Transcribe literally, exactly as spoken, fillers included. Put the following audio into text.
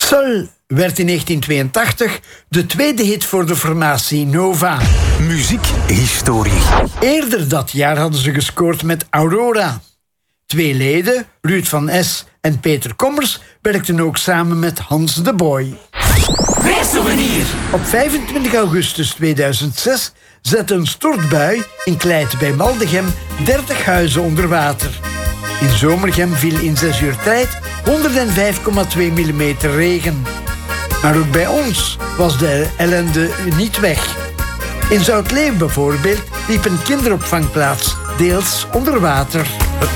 Sol werd in negentien tweeëntachtig de tweede hit voor de formatie Nova. Muziekhistorie. Eerder dat jaar hadden ze gescoord met Aurora. Twee leden, Ruud van Es en Peter Kommers, werkten ook samen met Hans de Boy. Reissouvenir. Op vijfentwintig augustus tweeduizend zes zette een stortbui in Kleite bij Maldegem dertig huizen onder water. In Zomergem viel in zes uur tijd honderdvijf komma twee millimeter regen. Maar ook bij ons was de ellende niet weg. In Zoutleeuw bijvoorbeeld liep een kinderopvangplaats deels onder water.